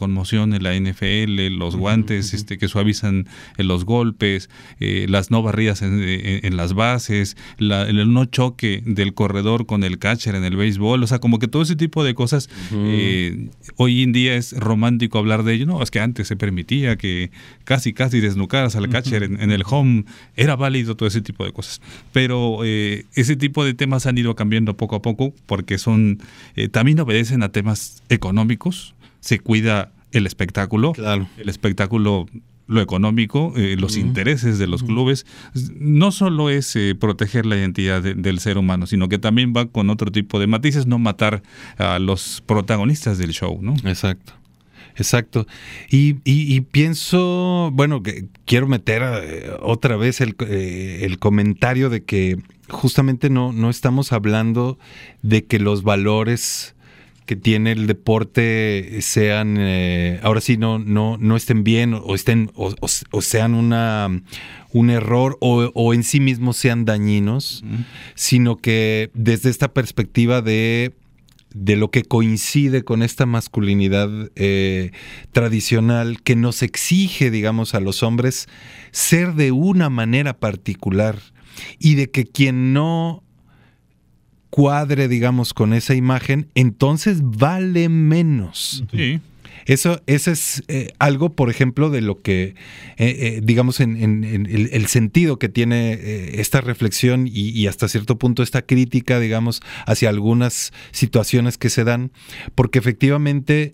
conmoción en la NFL, los guantes que suavizan los golpes, las no barridas en las bases, el no choque del corredor con el catcher en el béisbol, o sea, como que todo ese tipo de cosas, hoy en día es romántico hablar de ello. No, es que antes se permitía que casi desnucaras al catcher en el home, era válido todo ese tipo de cosas, pero ese tipo de temas han ido cambiando poco a poco porque son también obedecen a temas económicos. Se cuida el espectáculo, claro. El espectáculo, lo económico, los intereses de los clubes. No solo es proteger la identidad del ser humano, sino que también va con otro tipo de matices, no matar a los protagonistas del show, ¿no? Exacto. Y pienso, bueno, que quiero meter otra vez el comentario de que justamente no estamos hablando de que los valores que tiene el deporte sean, ahora sí, no estén bien o sean un error o en sí mismos sean dañinos, sino que desde esta perspectiva de lo que coincide con esta masculinidad tradicional que nos exige, digamos, a los hombres ser de una manera particular y de que quien no cuadre, digamos, con esa imagen, entonces vale menos. Sí. Eso es algo, por ejemplo, de lo que, digamos, en el sentido que tiene esta reflexión y hasta cierto punto esta crítica, digamos, hacia algunas situaciones que se dan, porque efectivamente,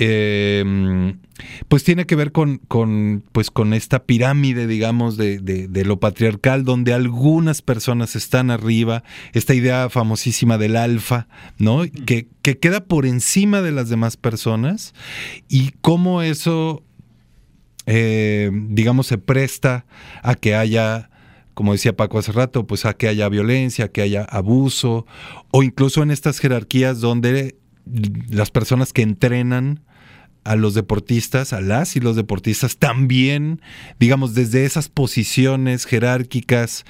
pues tiene que ver con esta pirámide, digamos, de lo patriarcal, donde algunas personas están arriba, esta idea famosísima del alfa, ¿no? Que queda por encima de las demás personas, y cómo eso, digamos, se presta a que haya, como decía Paco hace rato, pues a que haya violencia, que haya abuso, o incluso en estas jerarquías donde las personas que entrenan a los deportistas, a las y los deportistas, también, digamos, desde esas posiciones jerárquicas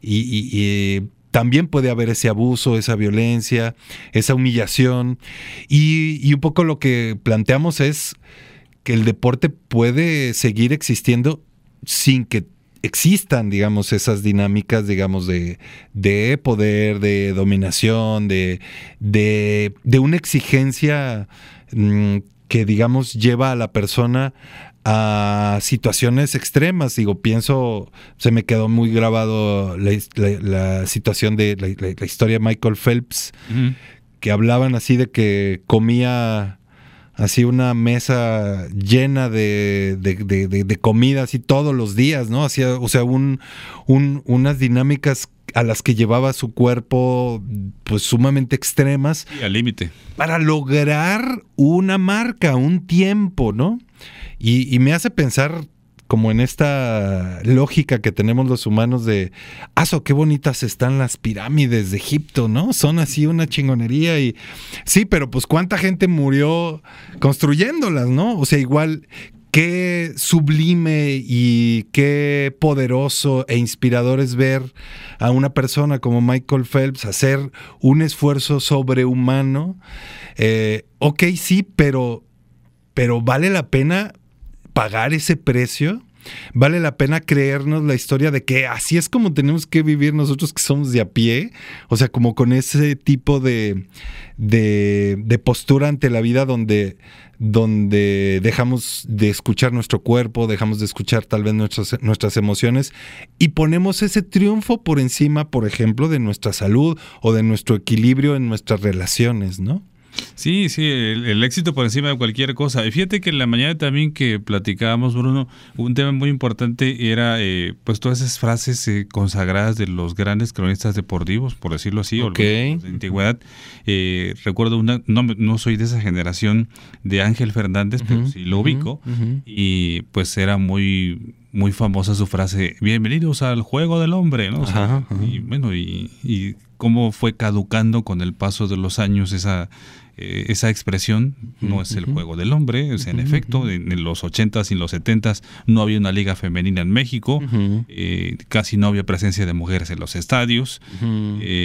y también puede haber ese abuso, esa violencia, esa humillación, y un poco lo que planteamos es que el deporte puede seguir existiendo sin que existan, digamos, esas dinámicas, digamos, de poder, de dominación, de una exigencia que, digamos, lleva a la persona a situaciones extremas. Digo, pienso, se me quedó muy grabado la situación de la historia de Michael Phelps, que hablaban así de que comía así una mesa llena de comida así todos los días, ¿no? Hacía, o sea, unas dinámicas a las que llevaba su cuerpo, pues sumamente extremas. Y al límite. Para lograr una marca, un tiempo, ¿no? Y me hace pensar como en esta lógica que tenemos los humanos de, qué bonitas están las pirámides de Egipto, ¿no? Son así una chingonería y sí, pero pues cuánta gente murió construyéndolas, ¿no? O sea, igual, qué sublime y qué poderoso e inspirador es ver a una persona como Michael Phelps hacer un esfuerzo sobrehumano. Ok, sí, pero vale la pena pagar ese precio. Vale la pena creernos la historia de que así es como tenemos que vivir nosotros que somos de a pie, o sea, como con ese tipo de postura ante la vida donde dejamos de escuchar nuestro cuerpo, dejamos de escuchar tal vez nuestras emociones y ponemos ese triunfo por encima, por ejemplo, de nuestra salud o de nuestro equilibrio en nuestras relaciones, ¿no? Sí, el éxito por encima de cualquier cosa. Y fíjate que en la mañana también que platicábamos, Bruno, un tema muy importante era pues todas esas frases consagradas de los grandes cronistas deportivos, por decirlo así, okay, o de antigüedad. Recuerdo una, no soy de esa generación de Ángel Fernández, pero sí lo ubico, y pues era muy famosa su frase, bienvenidos al juego del hombre, ¿no? O sea, y bueno, y cómo fue caducando con el paso de los años esa expresión, no es el juego del hombre, o sea, en efecto, en los 80s y los 70s no había una liga femenina en México, casi no había presencia de mujeres en los estadios,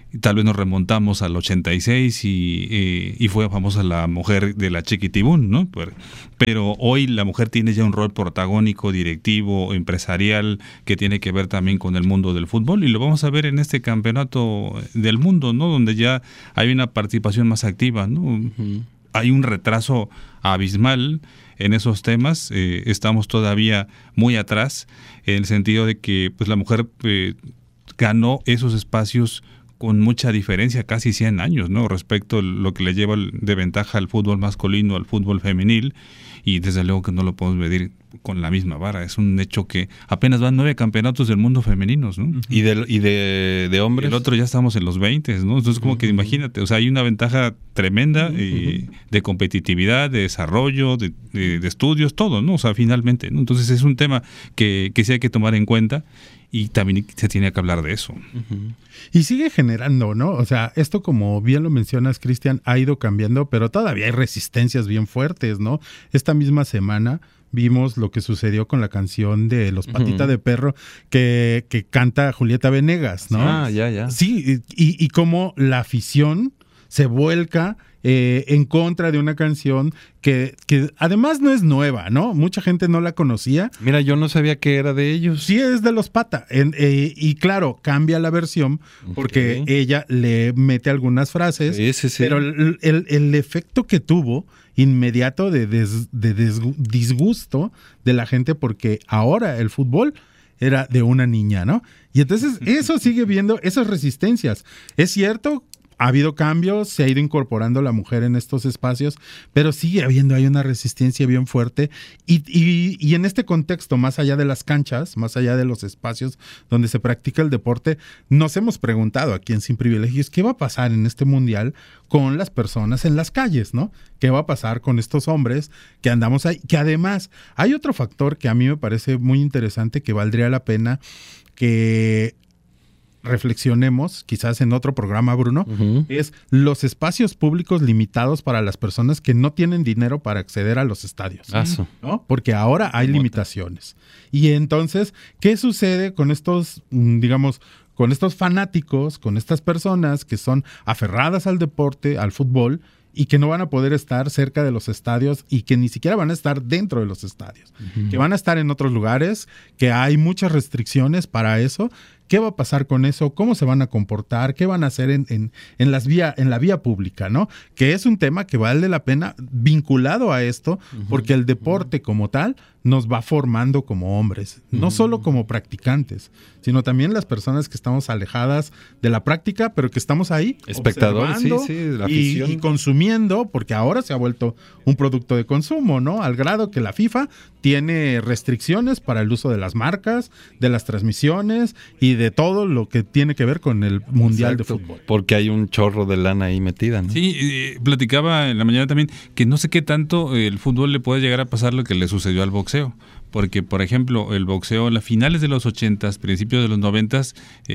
Tal vez nos remontamos al 86 y fue famosa la mujer de la Chiquitibún, ¿no? Pero hoy la mujer tiene ya un rol protagónico, directivo, empresarial, que tiene que ver también con el mundo del fútbol, y lo vamos a ver en este campeonato del mundo, ¿no? Donde ya hay una participación más activa, ¿no? Uh-huh. Hay un retraso abismal en esos temas, estamos todavía muy atrás, en el sentido de que pues la mujer ganó esos espacios con mucha diferencia, casi 100 años, ¿no? Respecto a lo que le lleva de ventaja al fútbol masculino, al fútbol femenil, y desde luego que no lo podemos medir con la misma vara. Es un hecho que apenas van 9 campeonatos del mundo femeninos, ¿no? ¿Y de hombres? El otro ya estamos en los 20, ¿no? Entonces como que imagínate, o sea, hay una ventaja tremenda de competitividad, de desarrollo, de estudios, todo, ¿no? O sea, finalmente, ¿no? Entonces es un tema que sí hay que tomar en cuenta, y también se tiene que hablar de eso. Uh-huh. Y sigue generando, ¿no? O sea, esto, como bien lo mencionas, Cristian, ha ido cambiando, pero todavía hay resistencias bien fuertes, ¿no? Esta misma semana vimos lo que sucedió con la canción de Los Patita de Perro que canta Julieta Venegas, ¿no? Ah, ya. Sí, y cómo la afición se vuelca en contra de una canción que además no es nueva, ¿no? Mucha gente no la conocía. Mira, yo no sabía que era de ellos. Sí, es de Los Pata. Y claro, cambia la versión porque ella le mete algunas frases. Sí. Pero el efecto que tuvo inmediato de disgusto de la gente, porque ahora el fútbol era de una niña, ¿no? Y entonces eso sigue viendo esas resistencias. Es cierto, ha habido cambios, se ha ido incorporando la mujer en estos espacios, pero sigue habiendo, hay una resistencia bien fuerte, y en este contexto, más allá de las canchas, más allá de los espacios donde se practica el deporte, nos hemos preguntado aquí en Sin Privilegios, ¿qué va a pasar en este mundial con las personas en las calles, ¿no? ¿Qué va a pasar con estos hombres que andamos ahí? Que además hay otro factor que a mí me parece muy interesante, que valdría la pena que reflexionemos, quizás en otro programa, Bruno, es los espacios públicos limitados para las personas que no tienen dinero para acceder a los estadios, ¿no? Porque ahora hay limitaciones. Y entonces, ¿qué sucede con estos, digamos, con estos fanáticos, con estas personas que son aferradas al deporte, al fútbol, y que no van a poder estar cerca de los estadios y que ni siquiera van a estar dentro de los estadios, que van a estar en otros lugares, que hay muchas restricciones para eso? ¿Qué va a pasar con eso? ¿Cómo se van a comportar? ¿Qué van a hacer en la vía pública, ¿no? Que es un tema que vale la pena vinculado a esto, porque el deporte como tal nos va formando como hombres, no solo como practicantes, sino también las personas que estamos alejadas de la práctica, pero que estamos ahí espectadores, la afición, y consumiendo, porque ahora se ha vuelto un producto de consumo, ¿no? Al grado que la FIFA tiene restricciones para el uso de las marcas, de las transmisiones y de todo lo que tiene que ver con el Mundial de Fútbol. Porque hay un chorro de lana ahí metida, ¿no? Sí, platicaba en la mañana también que no sé qué tanto el fútbol le puede llegar a pasar lo que le sucedió al boxeo. Porque, por ejemplo, el boxeo a finales de los 80s, principios de los 90s,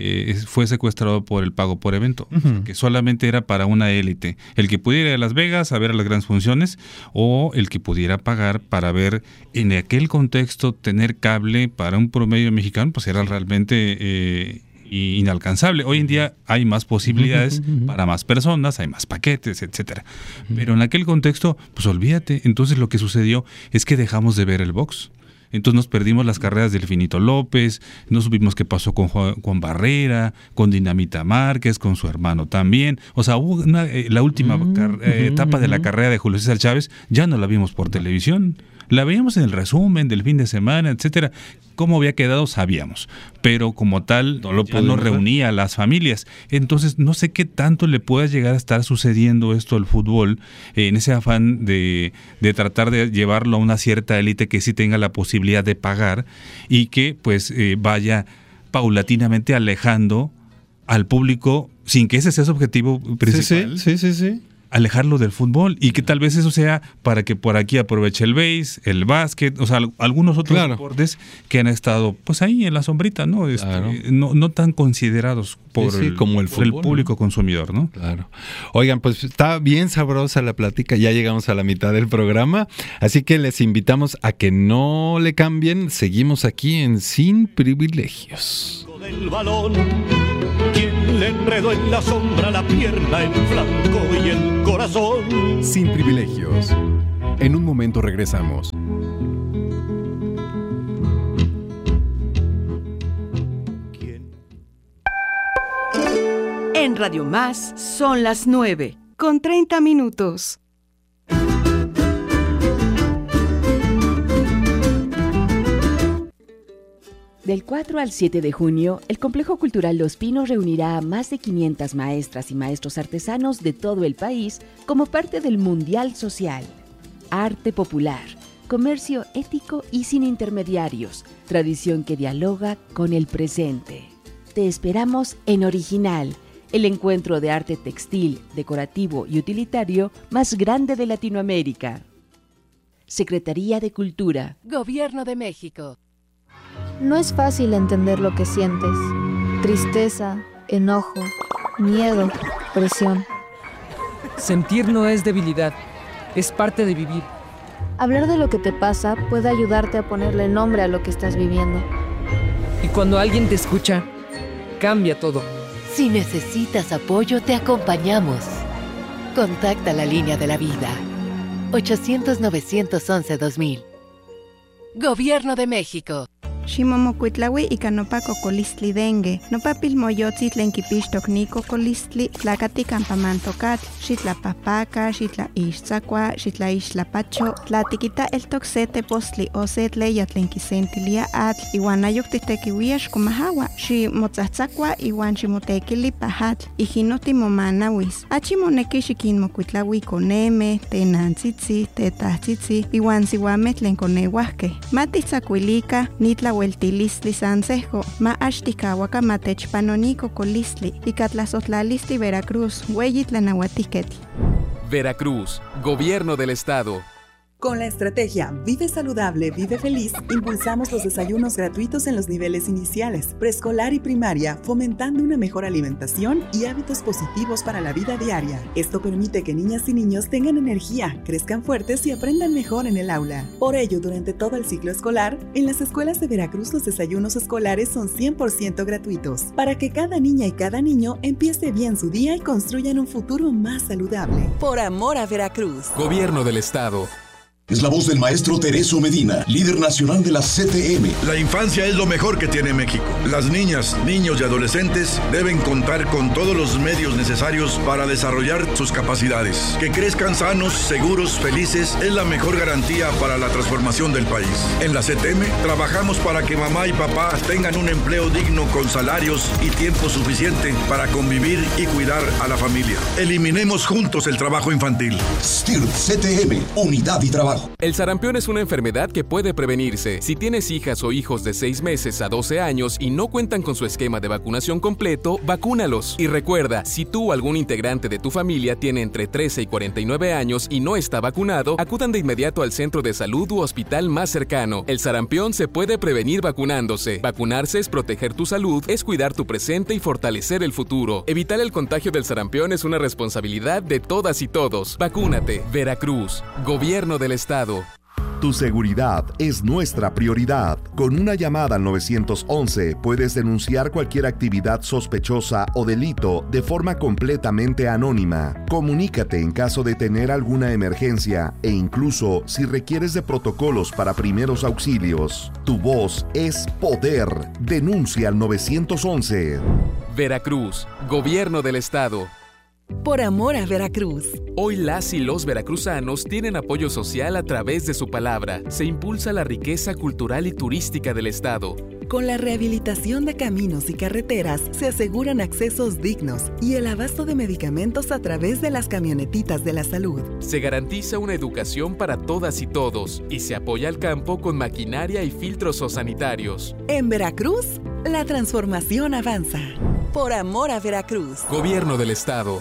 fue secuestrado por el pago por evento, o sea, que solamente era para una élite. El que pudiera ir a Las Vegas a ver las grandes funciones, o el que pudiera pagar para ver, en aquel contexto, tener cable para un promedio mexicano, pues era realmente inalcanzable. Hoy en día hay más posibilidades para más personas, hay más paquetes, etcétera. Pero en aquel contexto, pues olvídate. Entonces lo que sucedió es que dejamos de ver el box. Entonces nos perdimos las carreras del Finito López, no supimos qué pasó con Juan Barrera, con Dinamita Márquez, con su hermano también. O sea, hubo la última etapa de la carrera de Julio César Chávez, ya no la vimos por televisión. La veíamos en el resumen del fin de semana, etcétera. Cómo había quedado sabíamos, pero como tal no reunía a las familias. Entonces no sé qué tanto le pueda llegar a estar sucediendo esto al fútbol, en ese afán de tratar de llevarlo a una cierta élite que sí tenga la posibilidad de pagar y que pues vaya paulatinamente alejando al público sin que ese sea su objetivo principal. Sí. Alejarlo del fútbol, y que tal vez eso sea para que por aquí aproveche el béis, el básquet, o sea, algunos otros deportes que han estado pues ahí en la sombrita, ¿no? No tan considerados por el fútbol, el público consumidor, ¿no? Claro. Oigan, pues está bien sabrosa la plática, ya llegamos a la mitad del programa, así que les invitamos a que no le cambien, seguimos aquí en Sin Privilegios. Del balón, ¿quién le enredó en la sombra la pierna, el flanco y el corazón. Sin privilegios. En un momento regresamos. En Radio Más son las 9:30. Del 4 al 7 de junio, el Complejo Cultural Los Pinos reunirá a más de 500 maestras y maestros artesanos de todo el país como parte del Mundial Social. Arte popular, comercio ético y sin intermediarios, tradición que dialoga con el presente. Te esperamos en Original, el encuentro de arte textil, decorativo y utilitario más grande de Latinoamérica. Secretaría de Cultura. Gobierno de México. No es fácil entender lo que sientes. Tristeza, enojo, miedo, presión. Sentir no es debilidad, es parte de vivir. Hablar de lo que te pasa puede ayudarte a ponerle nombre a lo que estás viviendo. Y cuando alguien te escucha, cambia todo. Si necesitas apoyo, te acompañamos. Contacta la línea de la vida. 800-911-2000. Gobierno de México. Ximomocuitlaui ika nopa cocolistli dengue, nopa pilmoyotzi tlen kipixtok ni cocolistli, tlakati campamantokatl, xitlapahpaka, xitlaixtzakua, xitlaixtlapacho, tlatikita eltok se tepostli o se tleya tlen kisentilia atl, iwan ayok titekiuia xkomahawa, ximotzatzakua iwan ximotekili pahatl, ijino timomanawis. Achi moneki xikinmocuitlaui koneme, tenantzitzi, tetahtzitzi, iwan siuameh tlen koneuahkeh. Matitzakuilika, nitla Hueltilistli Sansejo, ma Ashtikawaka Matechpanonico Colistli, y Catlazotlalisti Veracruz, Hueyitlanauatiketl. Veracruz, Gobierno del Estado. Con la estrategia Vive Saludable, Vive Feliz, impulsamos los desayunos gratuitos en los niveles iniciales, preescolar y primaria, fomentando una mejor alimentación y hábitos positivos para la vida diaria. Esto permite que niñas y niños tengan energía, crezcan fuertes y aprendan mejor en el aula. Por ello, durante todo el ciclo escolar, en las escuelas de Veracruz los desayunos escolares son 100% gratuitos, para que cada niña y cada niño empiece bien su día y construyan un futuro más saludable. Por amor a Veracruz. Gobierno del Estado. Es la voz del maestro Teresio Medina, líder nacional de la CTM. La infancia es lo mejor que tiene México. Las niñas, niños y adolescentes deben contar con todos los medios necesarios para desarrollar sus capacidades. Que crezcan sanos, seguros, felices es la mejor garantía para la transformación del país. En la CTM trabajamos para que mamá y papá tengan un empleo digno con salarios y tiempo suficiente para convivir y cuidar a la familia. Eliminemos juntos el trabajo infantil. STIRT CTM, Unidad y Trabajo. El sarampión es una enfermedad que puede prevenirse. Si tienes hijas o hijos de 6 meses a 12 años y no cuentan con su esquema de vacunación completo, vacúnalos. Y recuerda, si tú o algún integrante de tu familia tiene entre 13 y 49 años y no está vacunado, acudan de inmediato al centro de salud u hospital más cercano. El sarampión se puede prevenir vacunándose. Vacunarse es proteger tu salud, es cuidar tu presente y fortalecer el futuro. Evitar el contagio del sarampión es una responsabilidad de todas y todos. Vacúnate. Veracruz, Gobierno del Estado. Tu seguridad es nuestra prioridad. Con una llamada al 911 puedes denunciar cualquier actividad sospechosa o delito de forma completamente anónima. Comunícate en caso de tener alguna emergencia e incluso si requieres de protocolos para primeros auxilios. Tu voz es poder. Denuncia al 911. Veracruz, Gobierno del Estado. Por amor a Veracruz. Hoy las y los veracruzanos tienen apoyo social a través de su palabra. Se impulsa la riqueza cultural y turística del Estado. Con la rehabilitación de caminos y carreteras se aseguran accesos dignos y el abasto de medicamentos a través de las camionetitas de la salud. Se garantiza una educación para todas y todos y se apoya al campo con maquinaria y filtros sanitarios. En Veracruz, la transformación avanza. Por amor a Veracruz. Gobierno del Estado.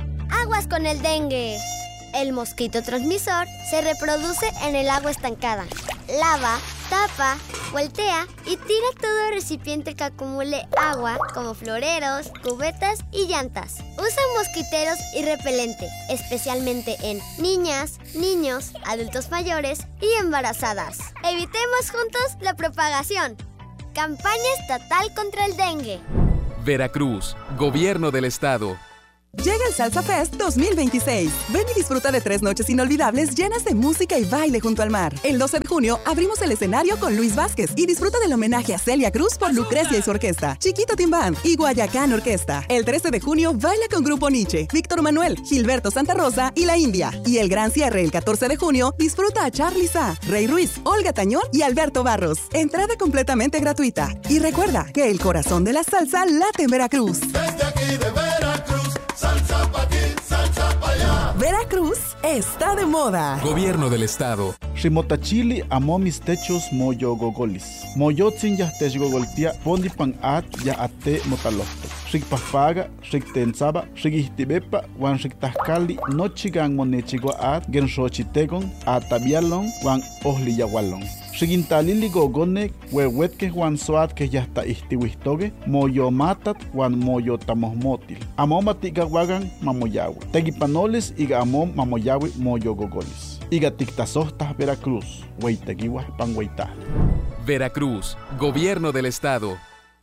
Aguas con el dengue. El mosquito transmisor se reproduce en el agua estancada. Lava, tapa, voltea y tira todo recipiente que acumule agua, como floreros, cubetas y llantas. Usa mosquiteros y repelente, especialmente en niñas, niños, adultos mayores y embarazadas. Evitemos juntos la propagación. Campaña estatal contra el dengue. Veracruz, Gobierno del Estado. Llega el Salsa Fest 2026. Ven y disfruta de 3 noches inolvidables llenas de música y baile junto al mar. El 12 de junio abrimos el escenario con Luis Vázquez y disfruta del homenaje a Celia Cruz por Lucrecia y su orquesta, Chiquito Team Band y Guayacán Orquesta. El 13 de junio baila con Grupo Nietzsche, Víctor Manuel, Gilberto Santa Rosa y La India. Y el gran cierre el 14 de junio disfruta a Charly Sa, Rey Ruiz, Olga Tañón y Alberto Barros. Entrada completamente gratuita. Y recuerda que el corazón de la salsa late en Veracruz. Desde aquí de Veracruz, salsa pa' aquí, salsa pa' allá. Veracruz está de moda. Gobierno del Estado. Ximotachili amo mis techos moyo gogolis. Moyotzin yahtech gogoltia pondi pan at ya ate motalohto. Xikpafaga, xiktensaba, xikihtibepa, wan xiktahkali nochigan monechigua at genshochitegon atabialon wan ohliyawalon. Xigintalili gogonek huehuetke wan soat que ya está istiwistoge moyo matat wan moyo tamosmotil. Amom atigawagan mamoyawe. Tegipanoles iga amom mamoyawe moyo gogolis. Iga tiktasohtas Veracruz, hueitegiwas pan hueitaj. Veracruz, Gobierno del Estado.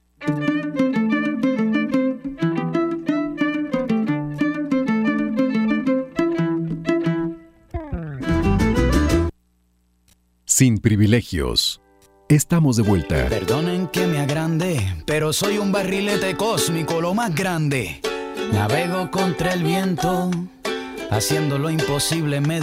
Sin privilegios. Estamos de vuelta. Perdonen que me agrande, pero soy un barrilete cósmico, lo más grande. Navego contra el viento, haciendo lo imposible.